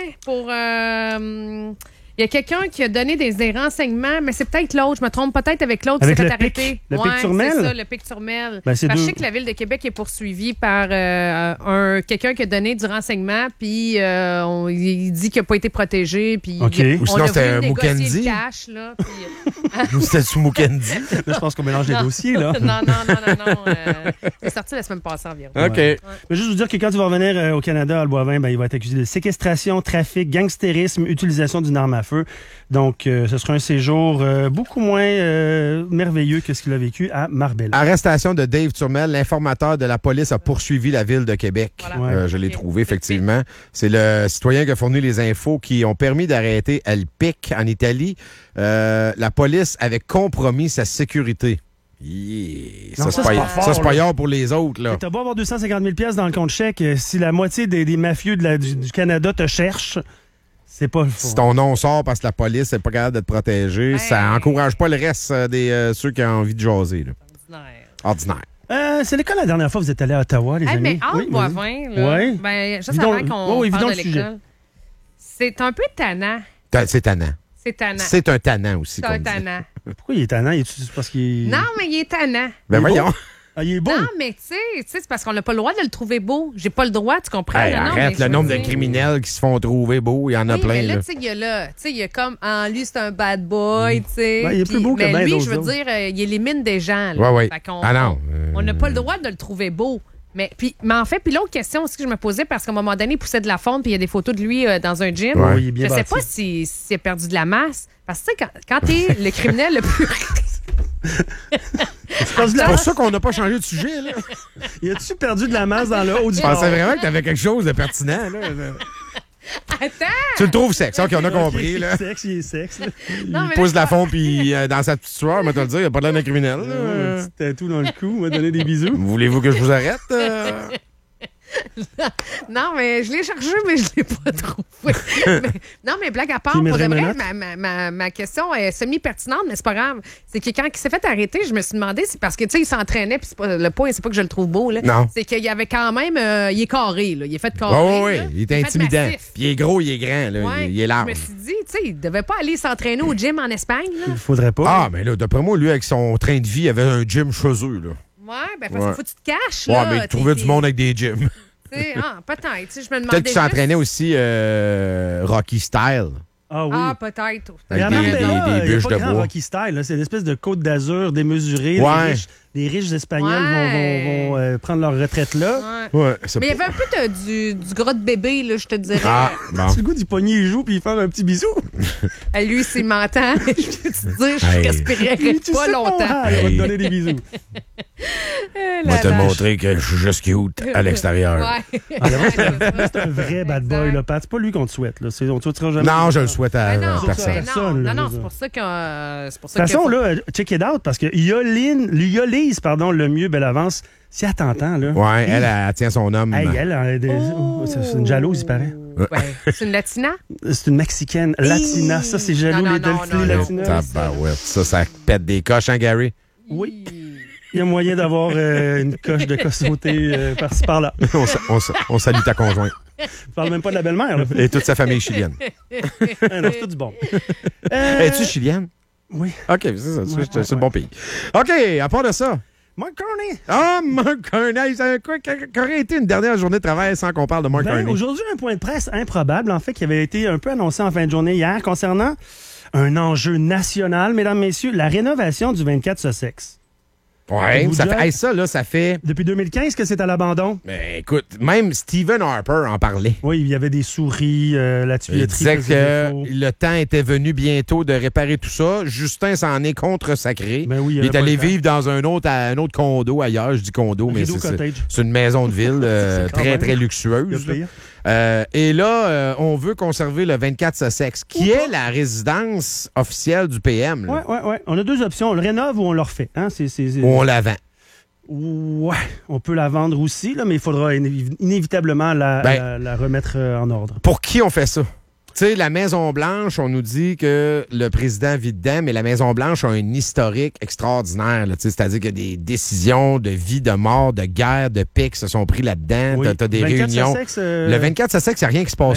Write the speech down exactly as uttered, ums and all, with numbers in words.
pour... Euh, il y a quelqu'un qui a donné des, des renseignements, mais c'est peut-être l'autre. Je me trompe peut-être avec l'autre qui s'est fait arrêter. Le ouais, Pic-Turmel? C'est ça, le Pic-Turmel. Ben, c'est Parce que deux... je sais que la Ville de Québec est poursuivie par euh, un, quelqu'un qui a donné du renseignement, puis euh, on, il dit qu'il n'a pas été protégé. Puis okay. on Ou sinon, a c'était voulu négocier Mukendi. le cash. Là, puis, Ou c'était sous Mukendi. Là, je pense qu'on mélange les dossiers. Là. non, non, non, non, non. Euh, c'est sorti la semaine passée environ. OK. Ouais. Je veux juste vous dire que quand tu vas revenir euh, au Canada, Al Boivin, ben, il va être accusé de séquestration, trafic, gangstérisme, utilisation d'une arme à feu. Donc, euh, ce sera un séjour euh, beaucoup moins euh, merveilleux que ce qu'il a vécu à Marbella. Arrestation de Dave Turmel, l'informateur de la police a poursuivi la Ville de Québec. Voilà. Euh, je l'ai trouvé, effectivement. C'est le citoyen qui a fourni les infos qui ont permis d'arrêter El Pic en Italie. Euh, la police avait compromis sa sécurité. Yeah. Non, ça, ça, c'est c'est pas, pas fort, ça, c'est pas là. yard pour les autres. Là. T'as beau avoir deux cent cinquante mille piastres dans le compte chèque, euh, si la moitié des, des mafieux de la, du, du Canada te cherchent, c'est pas le faux. Si ton nom sort parce que la police n'est pas capable de te protéger, Hey. ça encourage pas le reste euh, des euh, ceux qui ont envie de jaser. Là. Ordinaire. Ordinaire. Euh, c'est l'école la dernière fois que vous êtes allé à Ottawa, les Hey, amis? mais Al Oui, Boivin, là, Ouais. ben, juste Vidons- avant qu'on oh, oui, parle vidons de le sujet. l'école, c'est un peu tannant. Ta- C'est tannant. C'est tannant. C'est un tannant aussi. C'est qu'on un dit. tannant. Pourquoi il est tannant? Il est c'est parce qu'il... Non, mais il est tannant. Ben Il est voyons. beau? Ah, il est beau. Non, mais tu sais, tu sais, c'est parce qu'on n'a pas le droit de le trouver beau. J'ai pas le droit, tu comprends? Hey, là, non, arrête mais le je nombre veux de dire- criminels qui se font trouver beaux. Il y en a Oui, plein. mais là, là. tu sais, il y a là, tu sais, il y a comme, en lui, c'est un bad boy, tu sais. Ben, il est plus puis- beau que mais ben lui, d'autres je veux autres. dire, euh, il élimine des gens. Là. Ouais, ouais. Fait qu'on- Ah non. On n'a pas le droit de le trouver beau. Mais, puis, mais en fait, puis l'autre question aussi que je me posais, parce qu'à un moment donné, il poussait de la fonte, puis il y a des photos de lui euh, dans un gym. Ouais, il est bien je sais bâti. pas s'il si, s'il a perdu de la masse. Parce que, tu sais, quand, quand t'es le criminel le plus. C'est pour ça qu'on n'a pas changé de sujet. Là. Il a-tu perdu de la masse dans le haut du Je corps? pensais vraiment que tu avais quelque chose de pertinent. Là. Attends! Tu le trouves sexe. OK, on a compris. Il est Là. sexe, il est sexe. là. Non, mais Il pousse là, la fond puis euh, dans sa petite sueur, mais te le dire, il n'y a pas de l'air d'un criminel. là. Un petit tatou dans le cou, m'a donné des bisous. Voulez-vous que je vous arrête? euh? Non, mais je l'ai cherché, mais je l'ai pas trouvé. Mais- non, mais blague à part, Tu pour de mettrais vrai, ma note? ma, ma, ma, ma question est semi-pertinente, mais c'est pas grave. C'est que quand il s'est fait arrêter, je me suis demandé, c'est parce que, tu sais, il s'entraînait, puis c'est pas- le point, c'est pas que je le trouve beau, là. Non. C'est qu'il y avait quand même, euh, il est carré, là. Il est fait carré. Oui, oui, là. oui. Il est fait intimidant. massif. Puis il est gros, il est grand. Là. Ouais. Il, il est large. Je me suis dit, tu sais, il devait pas aller s'entraîner au gym en Espagne, là. Il faudrait pas. Ah, mais là, d'après moi, lui, avec son train de vie, il avait un gym chez eux. Là. Ouais, ben, parce Ouais. qu'il faut que tu te caches, Ouais, là. mais il T'es- trouvait du t'es- monde avec des gyms. tu sais, ah, peut-être. Tu sais, je me demandais. Peut-être qu'il juste- s'entraînait aussi euh, Rocky Style. Ah oui. Ah, peut-être. Avec Mais des, à des, Marbella, des il y a bûches pas de grand bois. Rocky Style, là. C'est une espèce de côte d'Azur démesurée. Ouais. Les riches, les riches Espagnols Ouais. vont, vont, vont, euh, prendre leur retraite là. Ouais. Ouais, c'est Mais il y pas- avait un peu de- du, du gras de bébé, là, je te dirais. Ah, bon. Tu le goût d'y pogner les joues puis y faire un petit bisou. À lui, s'il m'entend, je peux te dire, je Hey. respirerais Tu pas sais longtemps. Pas, elle va te Hey. donner des bisous. Eh Moi, là te là. montrer que je suis juste cute à l'extérieur. Ouais. Ah, là, c'est un- c'est un vrai bad boy, Exact. là, Pat. C'est pas lui qu'on te souhaite. Là. C'est- On te souhaitera jamais. Non, je le souhaite à Ben non, personne. ben Personne, non, là, non, non, je veux c'est dire. pour ça que. euh, c'est pour De ça toute façon, que- là, check it out, parce qu'il y a Lynn, il y a Lise, pardon, le mieux, belle avance. Si elle t'entend, là. Ouais, elle, elle tient son homme. Hey, elle, elle, elle, Oh. c'est c'est une jalouse, il paraît. Ouais. C'est une latina? C'est une Mexicaine. Latina, ça, c'est jaloux, Non, non, les non, delphins non, non. latinas. Tabarouette. Ça, ça pète des coches, hein, Gary? Oui. Il y a moyen d'avoir euh, une coche de cossauté euh, par-ci par-là. on, sa- on sa- on salue ta conjointe. Je parle même pas de la belle-mère, là. Et toute sa famille chilienne. Ah non, c'est tout du bon. Euh, Es-tu chilienne? Oui. OK, c'est ça. C'est Ouais, c'est ouais, le bon pays. OK, à part de ça. Mark Carney. Ah, Mark Carney. Ça- quoi- Qu'aurait été une dernière journée de travail sans qu'on parle de Mark Ben, Carney? aujourd'hui, un point de presse improbable, en fait, qui avait été un peu annoncé en fin de journée hier concernant un enjeu national, mesdames, messieurs, la rénovation du vingt-quatre Sussex. Ouais, Vous ça job? fait, hey, ça, là, ça fait... Depuis deux mille quinze que c'est à l'abandon. Ben, écoute, même Stephen Harper en parlait. Oui, il y avait des souris, euh, la Il tuyauterie disait faisait que défaut. le temps était venu bientôt de réparer tout ça. Justin s'en est contre-sacré. Ben oui, il y il avait est pas allé le temps. vivre dans un autre, un autre condo ailleurs. Je dis condo, mais Rideau c'est, c'est, Cottage. c'est une maison de ville euh, C'est quand très, même. très Il y a luxueuse. pire. Euh, et là, euh, on veut conserver le vingt-quatre Sussex, qui est la résidence officielle du P M. Là, Ouais, ouais, ouais. On a deux options. On le rénove ou on le refait. Hein? C'est, c'est, c'est- où on la vend. Ouais, on peut la vendre aussi, là, mais il faudra inévi- inévitablement la, Ben- la, la remettre euh, en ordre. Pour qui on fait ça? Tu sais, la Maison-Blanche, on nous dit que le président vit dedans, mais la Maison-Blanche a un historique extraordinaire. là, tu sais, C'est-à-dire qu'il y a des décisions de vie, de mort, de guerre, de paix qui se sont pris là-dedans. Oui. T'as, t'as des vingt-quatre réunions. Sussex, euh, Le vingt-quatre Sussex, il n'y a rien qui se passe